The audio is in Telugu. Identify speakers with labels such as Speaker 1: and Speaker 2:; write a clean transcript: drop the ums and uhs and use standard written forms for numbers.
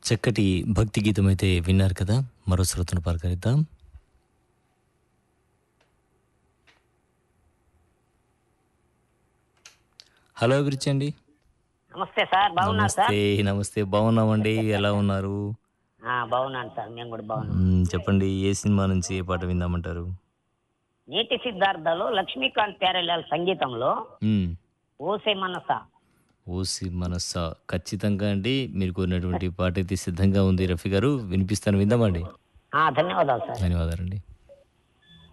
Speaker 1: చక్కటి భక్తి గీతం అయితే విన్నారు కదా. మరో శ్రోతను పలకరిద్దాం. హలో అభిరుచి అండి.
Speaker 2: నమస్తే సార్, బాగున్నారు సార్?
Speaker 1: నమస్తే. నమస్తే, బాగున్నామండి. ఎలా ఉన్నారు?
Speaker 2: బాగున్నాను సార్, మేము కూడా బాగున్నాం.
Speaker 1: చెప్పండి, ఏ సినిమా నుంచి ఏ పాట విందామంటారు?
Speaker 2: నీటి సిద్ధార్థలో లక్ష్మీకాంత్ ప్యారెలాల్ సంగీతంలో
Speaker 1: మ్మ్.
Speaker 2: ఓసే మనసా.
Speaker 1: ఓసి మనస్సా, ఖచ్చితంగా అండి. మీరు కోరినటువంటి పాట అయితే సిద్ధంగా ఉంది రఫీ గారు, వినిపిస్తాను, విందామండి.
Speaker 2: ధన్యవాదాలు సార్.
Speaker 1: ధన్యవాదాలండి.